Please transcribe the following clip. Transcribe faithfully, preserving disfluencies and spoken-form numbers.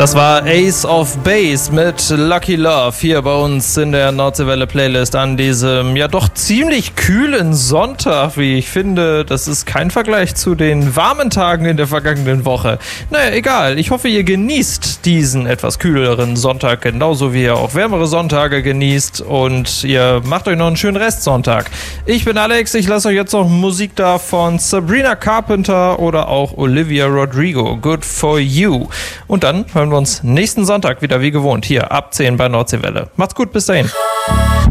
Das war Ace of Base mit Lucky Love hier bei uns in der Nordseewelle-Playlist an diesem ja doch ziemlich kühlen Sonntag, wie ich finde. Das ist kein Vergleich zu den warmen Tagen in der vergangenen Woche. Naja, egal. Ich hoffe, ihr genießt diesen etwas kühleren Sonntag, genauso wie ihr auch wärmere Sonntage genießt, und ihr macht euch noch einen schönen Restsonntag. Ich bin Alex, ich lasse euch jetzt noch Musik da von Sabrina Carpenter oder auch Olivia Rodrigo. Good for you. Und dann hören wir uns nächsten Sonntag wieder wie gewohnt hier ab zehn bei Nordseewelle. Macht's gut, bis dahin.